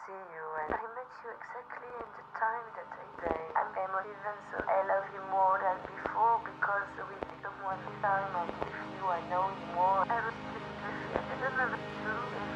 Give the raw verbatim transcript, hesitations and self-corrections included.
see you, and I met you exactly in the time that I say I'm emotive, so I love you more than before because with someone this time I give you, I know you more. I respect you. I don't know what to do.